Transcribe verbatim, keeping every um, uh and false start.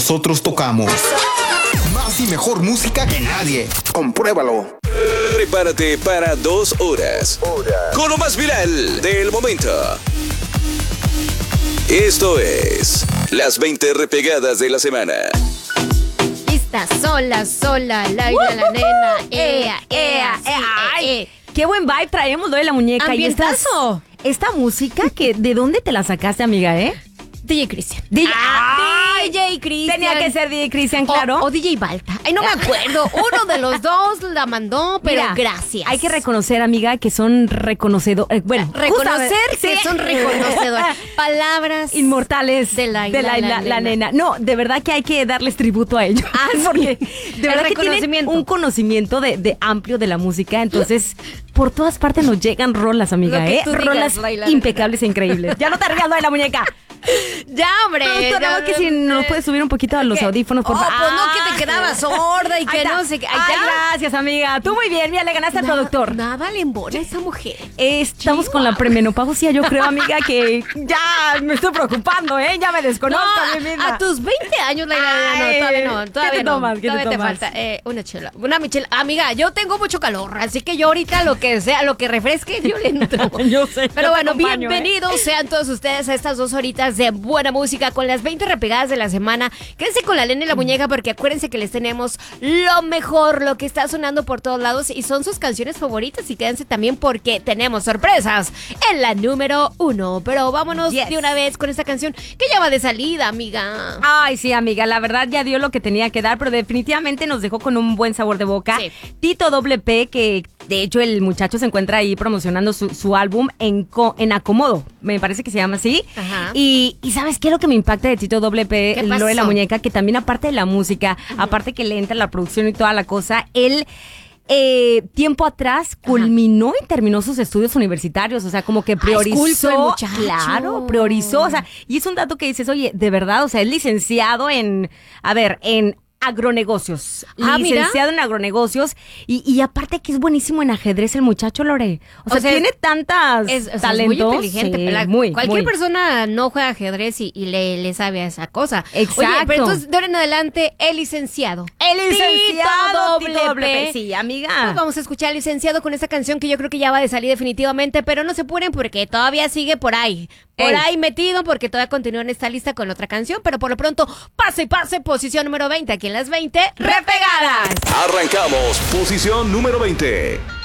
nosotros tocamos. Más y mejor música que nadie. Compruébalo. Prepárate para dos horas con lo más viral del momento. Esto es las veinte repegadas de la semana. Lista, sola, sola, la uh, la nena. Ea, ea, ea, ay. Qué buen vibe traemos lo de la muñeca. Ambientazo. Y esta, esta música, que ¿de dónde te la sacaste, amiga, eh? D J Cristian. D J, ah, D J Cristian. Tenía que ser D J Cristian, claro. O, o D J Balta. Ay, no me acuerdo. Uno de los dos la mandó, pero mira, gracias. Hay que reconocer, amiga, que son reconocedores. Eh, bueno, reconocer que sí. son reconocedores. Palabras inmortales de la, de la, la, la, la nena. No, de verdad que hay que darles tributo a ellos. Ah, porque de el verdad que tienen un conocimiento de, de amplio de la música. Entonces, por todas partes nos llegan rolas, amiga, ¿eh? Rolas digas, impecables e increíbles. Ya no te rías, no de la muñeca. Ya, hombre. Pero ya, no, que si nos puedes subir un poquito a los ¿qué? audífonos, por oh, favor. Pues no, que te quedabas sorda y que Ay, no sé qué. Ay, Ay gracias, amiga. Tú muy bien, mira, le ganaste nada, al productor. Nada le embona a esa mujer. Estamos Chihuahua. Con la premenopausia, yo creo, amiga, que ya me estoy preocupando, ¿eh? Ya me desconozco no, a mí misma. A tus veinte años, la idea, no, todavía no, todavía ¿Qué te no. tomas? ¿Qué todavía te, te tomas? falta eh, una chela, una michela. Amiga, yo tengo mucho calor, así que yo ahorita lo que sea, lo que refresque, yo le entro. Yo sé. Pero yo bueno, bienvenidos ¿eh? sean todos ustedes a estas dos horitas de buena música con las veinte repegadas de la semana. Quédense con la nena y la muñeca porque acuérdense que les tenemos lo mejor, lo que está sonando por todos lados y son sus canciones favoritas. Y quédense también porque tenemos sorpresas en la número uno. Pero vámonos yes. de una vez con esta canción que ya va de salida, amiga. Ay, sí, amiga, la verdad ya dio lo que tenía que dar, pero definitivamente nos dejó con un buen sabor de boca. Sí. Tito W P, que de hecho el muchacho se encuentra ahí promocionando su, su álbum en, en Acomodo, me parece que se llama así. Ajá. Y, y ¿sabes qué es lo que me impacta de Tito W P? Lo de la muñeca, que también aparte de la música, uh-huh. aparte que le entra la producción y toda la cosa, él... Eh, tiempo atrás culminó Ajá. y terminó sus estudios universitarios, o sea, como que priorizó, Ay, claro, priorizó, o sea, y es un dato que dices, oye, de verdad, o sea, es licenciado en, a ver, en agronegocios, ah, licenciado mira. en agronegocios y, y aparte que es buenísimo en ajedrez el muchacho, Lore. O sea, o sea tiene tantas es, o sea, talentos. Es muy inteligente. Sí, la, muy, cualquier muy. persona no juega ajedrez y, y le, le sabe a esa cosa. Exacto. Oye, pero entonces de ahora en adelante, el licenciado. El licenciado Tito W P. Sí, amiga. Pues vamos a escuchar al licenciado con esta canción que yo creo que ya va de salir definitivamente, pero no se apuren porque todavía sigue por ahí. Por Ey. ahí metido porque todavía continúa en esta lista con otra canción, pero por lo pronto, pase y pase, posición número veinte aquí en las veinte repegadas. Arrancamos, posición número veinte.